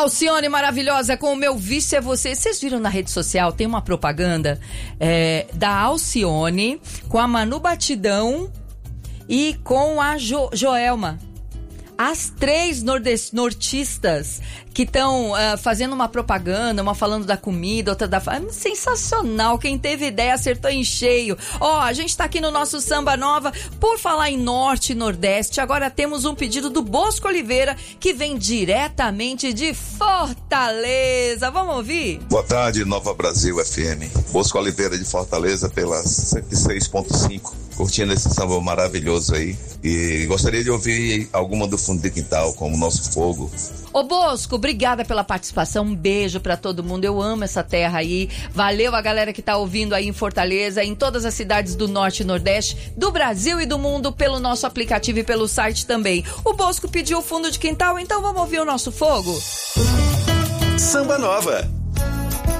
Alcione maravilhosa com o Meu Vício é Você. Vocês viram na rede social, tem uma propaganda da Alcione com a Manu Batidão e com a Joelma. As três nortistas que estão fazendo uma propaganda, uma falando da comida, outra da... Sensacional, quem teve ideia acertou em cheio. A gente tá aqui no nosso Samba Nova. Por falar em Norte e Nordeste, agora temos um pedido do Bosco Oliveira, que vem diretamente de Fortaleza. Vamos ouvir? Boa tarde, Nova Brasil FM. Bosco Oliveira de Fortaleza pela 106.5. Curtindo esse samba maravilhoso aí. E gostaria de ouvir alguma do Fundo de Quintal, como Nosso Fogo. Ô Bosco, obrigada pela participação, um beijo pra todo mundo, eu amo essa terra aí, valeu a galera que tá ouvindo aí em Fortaleza, em todas as cidades do Norte e Nordeste, do Brasil e do mundo, pelo nosso aplicativo e pelo site também. O Bosco pediu o Fundo de Quintal, então vamos ouvir o Nosso Fogo? Samba Nova.